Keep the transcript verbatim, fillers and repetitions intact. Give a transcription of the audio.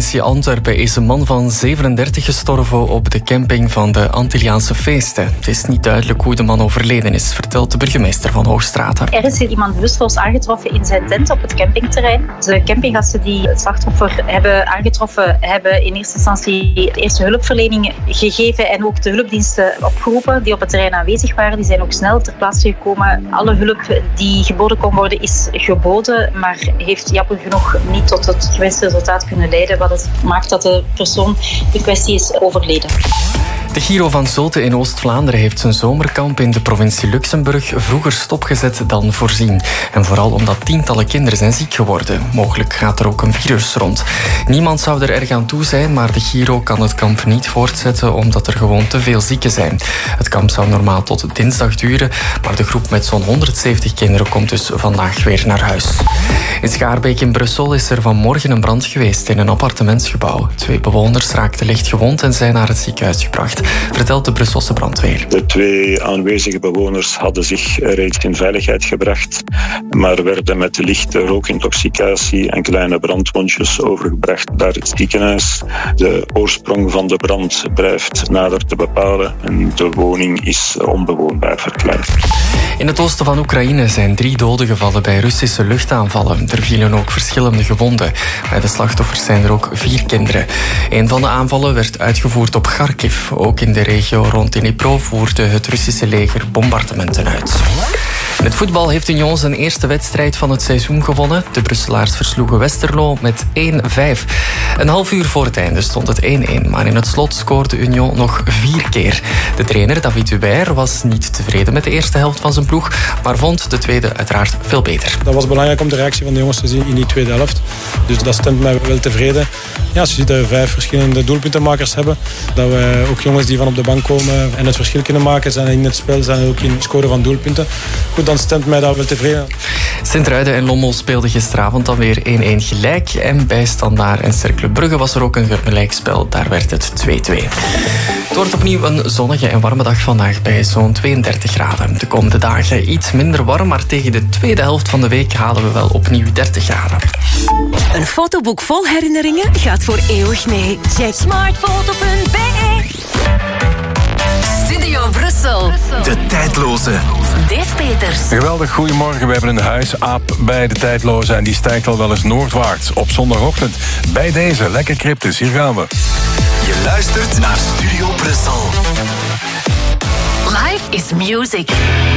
provincie Antwerpen is een man van zevenendertig gestorven op de camping van de Antilliaanse feesten. Het is niet duidelijk hoe de man overleden is, vertelt de burgemeester van Hoogstraten. Er is hier iemand bewusteloos aangetroffen in zijn tent op het campingterrein. De campinggasten die het slachtoffer hebben aangetroffen, hebben in eerste instantie de eerste hulpverlening gegeven en ook de hulpdiensten opgeroepen die op het terrein aanwezig waren. Die zijn ook snel ter plaatse gekomen. Alle hulp die geboden kon worden is geboden, maar heeft jammer genoeg niet tot het gewenste resultaat kunnen leiden, wat het maakt dat de persoon in kwestie is overleden. De Giro van Zulte in Oost-Vlaanderen heeft zijn zomerkamp in de provincie Luxemburg vroeger stopgezet dan voorzien. En vooral omdat tientallen kinderen zijn ziek geworden. Mogelijk gaat er ook een virus rond. Niemand zou er erg aan toe zijn, maar de Giro kan het kamp niet voortzetten omdat er gewoon te veel zieken zijn. Het kamp zou normaal tot dinsdag duren, maar de groep met zo'n honderdzeventig kinderen komt dus vandaag weer naar huis. In Schaarbeek in Brussel is er vanmorgen een brand geweest in een appartementsgebouw. Twee bewoners raakten licht gewond en zijn naar het ziekenhuis gebracht, vertelt de Brusselse brandweer. De twee aanwezige bewoners hadden zich reeds in veiligheid gebracht, maar werden met lichte rookintoxicatie en kleine brandwondjes overgebracht naar het ziekenhuis. De oorsprong van de brand blijft nader te bepalen en de woning is onbewoonbaar verklaard. In het oosten van Oekraïne zijn drie doden gevallen bij Russische luchtaanvallen. Er vielen ook verschillende gewonden. Bij de slachtoffers zijn er ook vier kinderen. Een van de aanvallen werd uitgevoerd op Kharkiv. Ook in de regio rond Dnipro voerde het Russische leger bombardementen uit. In het voetbal heeft Union zijn eerste wedstrijd van het seizoen gewonnen. De Brusselaars versloegen Westerlo met één vijf. Een half uur voor het einde stond het één-één, maar in het slot scoorde Union nog vier keer. De trainer David Hubert was niet tevreden met de eerste helft van zijn ploeg, maar vond de tweede uiteraard veel beter. Dat was belangrijk om de reactie van de jongens te zien in die tweede helft. Dus dat stemt mij wel tevreden. Ja, als je ziet dat we vijf verschillende doelpuntenmakers hebben, dat we ook jongens die van op de bank komen en het verschil kunnen maken zijn in het spel, zijn ook in het scoren van doelpunten. Goed, dan stemt mij dat wel tevreden. Sint-Truiden en Lommel speelden gisteravond dan weer één-één gelijk. En bij Standaard en Cercle Brugge was er ook een gelijkspel. Daar werd het twee-twee. Het wordt opnieuw een zonnige en warme dag vandaag bij zo'n tweeëndertig graden. De komende dagen iets minder warm, maar tegen de tweede helft van de week halen we wel opnieuw dertig graden. Een fotoboek vol herinneringen gaat voor eeuwig mee. Check smartfoto punt b e. Studio Brussel. De tijdloze. Dave Peters. Geweldig, goedemorgen. We hebben een huisaap bij de tijdloze en die stijgt al wel eens noordwaarts op zondagochtend. Bij deze, lekker cryptisch, hier gaan we. Je luistert naar Studio Brussel. Life is music.